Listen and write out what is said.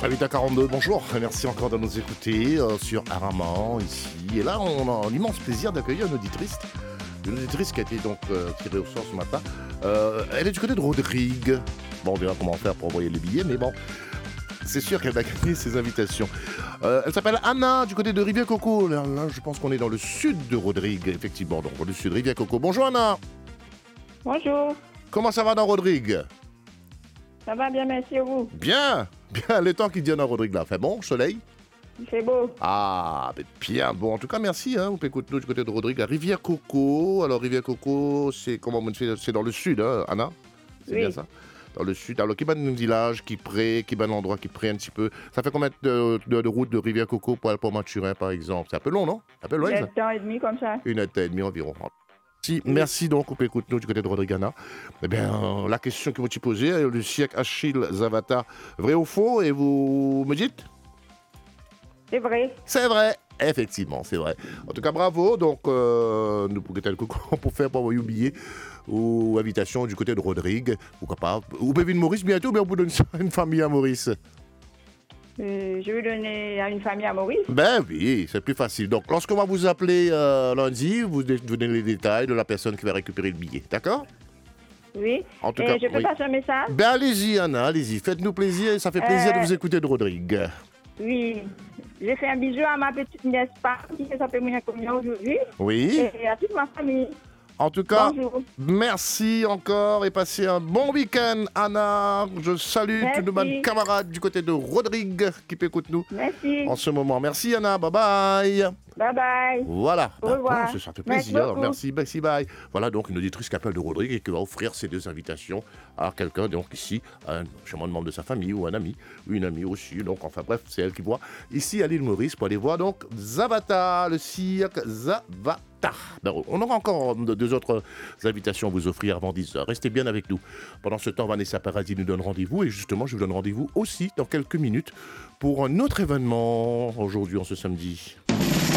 À 8h42, bonjour, merci encore de nous écouter sur Araman, ici. Et là, on a l'immense plaisir d'accueillir une auditrice qui a été donc tirée au sort ce matin. Elle est du côté de Rodrigue. Bon, on verra comment faire pour envoyer les billets, mais bon, c'est sûr qu'elle va gagner ses invitations. Elle s'appelle Anna, du côté de Rivière-Coco. Là, je pense qu'on est dans le sud de Rodrigue, effectivement, donc dans le sud, Rivière-Coco. Bonjour Anna. Bonjour, Comment ça va dans Rodrigue? ça va bien, merci à vous. Bien, bien, le temps qui dit dans Rodrigue là, fait bon, soleil? Il fait beau. Ah, mais bien, bon, en tout cas, merci, hein, vous écoutez nous du côté de Rodrigue, à Rivière-Coco. Alors, Rivière-Coco, c'est comment on fait, c'est dans le sud, hein, Anna? C'est Oui. bien ça? Dans le sud. Alors, qui va un village, qui près, qui va un endroit qui près un petit peu. Ça fait combien de route de Rivière-Coco pour Mathurin, par exemple? C'est un peu long, non? Un peu loin, ça? 7h30 comme ça. 1h30 environ. Merci donc, on peut écouter nous du côté de Rodrigue Anna. Eh bien, la question que vous t'y posez, le siècle Achille Zavata, vrai ou faux? Et vous me dites? C'est vrai. C'est vrai, effectivement, c'est vrai. En tout cas, bravo. Donc, nous pourrons tel coup pour faire pour envoyer un billet ou invitation du côté de Rodrigue. Pourquoi pas? Ou Bévin Maurice bientôt, mais on vous donne ça à une famille à Maurice. Je vais donner à une famille à Maurice. Ben oui, c'est plus facile. Donc, lorsqu'on va vous appeler lundi, vous donnez les détails de la personne qui va récupérer le billet. D'accord? Oui. En tout Et cas, je peux oui. passer un message? Ben allez-y, Anna, allez-y. Faites-nous plaisir. Ça fait plaisir de vous écouter de Rodrigue. Oui. Je fais un bisou à ma petite nièce qui s'appelle Mounia Comia aujourd'hui. Oui. Et à toute ma famille. En tout cas, Bonjour. merci encore et passez un bon week-end, Anna. Je salue Merci. tous nos camarades du côté de Rodrigue qui écoutent nous Merci. en ce moment. Merci, Anna. Bye bye. Bye bye. Voilà. Au revoir. Ça fait Merci plaisir. beaucoup. Merci, bye. Voilà donc une auditrice qui appelle de Rodrigue et qui va offrir ces deux invitations à quelqu'un, donc ici, chez moi, un membre de sa famille ou un ami, ou une amie aussi. Donc, enfin bref, c'est elle qui voit ici à l'île Maurice pour aller voir donc Zavata, le cirque Zavata. Ben, on aura encore deux autres invitations à vous offrir avant 10h. Restez bien avec nous. Pendant ce temps, Vanessa Paradis nous donne rendez-vous et justement, je vous donne rendez-vous aussi dans quelques minutes pour un autre événement aujourd'hui, en ce samedi.